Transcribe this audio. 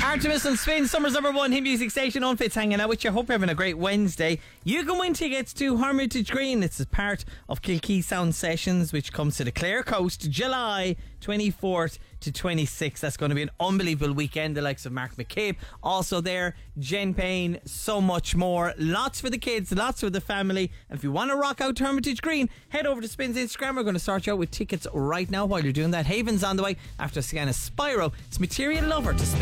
Artemis and Spin, Summer's #1 hit music station. On Fitz hanging out with you. Hope you're having a great Wednesday. You can win tickets to Hermitage Green. It's a part of Kilkee Sound Sessions, which comes to the Clare Coast, July 24th to 26th. That's going to be an unbelievable weekend. The likes of Mark McCabe also there, Jen Payne, so much more. Lots for the kids, lots for the family. And if you want to rock out to Hermitage Green, head over to Spin's Instagram. We're going to start you out with tickets right now. While you're doing that, Haven's on the way after Sienna Spyro. It's Material Lover to Spin.